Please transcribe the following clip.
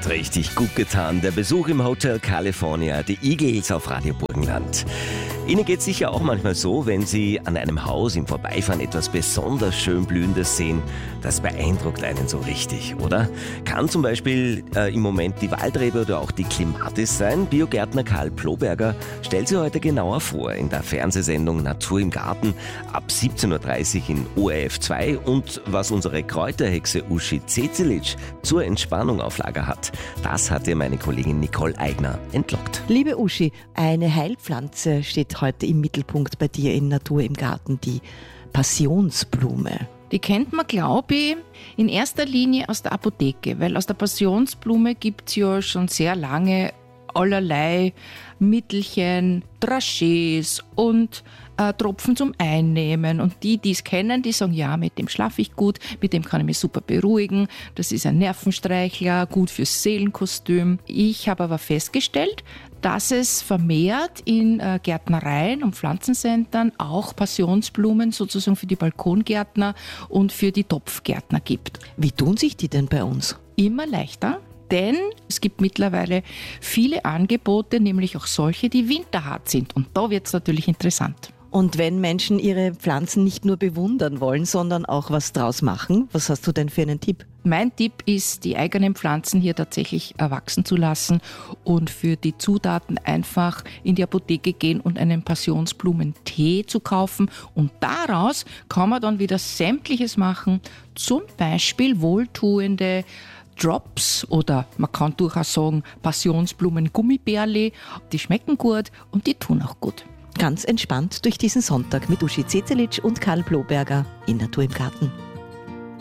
Hat richtig gut getan. Der Besuch im Hotel California, die Eagles auf Radio Burgenland. Ihnen geht es sicher auch manchmal so, wenn Sie an einem Haus im Vorbeifahren etwas besonders schön Blühendes sehen. Das beeindruckt einen so richtig, oder? Kann zum Beispiel im Moment die Waldrebe oder auch die Klimatis sein. Biogärtner Karl Ploberger stellt sie heute genauer vor in der Fernsehsendung Natur im Garten ab 17.30 Uhr in ORF 2 und was unsere Kräuterhexe Uschi Cecilic zur Entspannung auf Lager hat. Das hat ihr meine Kollegin Nicole Eigner entlockt. Liebe Uschi, eine Heilpflanze steht heute im Mittelpunkt bei dir in Natur im Garten, die Passionsblume. Die kennt man, glaube ich, in erster Linie aus der Apotheke, weil aus der Passionsblume gibt es ja schon sehr lange allerlei Mittelchen, Drachés und Tropfen zum Einnehmen. Und die es kennen, die sagen, ja, mit dem schlafe ich gut, mit dem kann ich mich super beruhigen, das ist ein Nervenstreichler, gut fürs Seelenkostüm. Ich habe aber festgestellt, dass es vermehrt in Gärtnereien und Pflanzencentern auch Passionsblumen sozusagen für die Balkongärtner und für die Topfgärtner gibt. Wie tun sich die denn bei uns? Immer leichter. Denn es gibt mittlerweile viele Angebote, nämlich auch solche, die winterhart sind. Und da wird es natürlich interessant. Und wenn Menschen ihre Pflanzen nicht nur bewundern wollen, sondern auch was draus machen, was hast du denn für einen Tipp? Mein Tipp ist, die eigenen Pflanzen hier tatsächlich erwachsen zu lassen und für die Zutaten einfach in die Apotheke gehen und einen Passionsblumentee zu kaufen. Und daraus kann man dann wieder Sämtliches machen, zum Beispiel wohltuende Drops oder man kann durchaus sagen Passionsblumen-Gummibärli. Die schmecken gut und die tun auch gut. Ganz entspannt durch diesen Sonntag mit Uschi Cecilic und Karl Ploberger in Natur im Garten.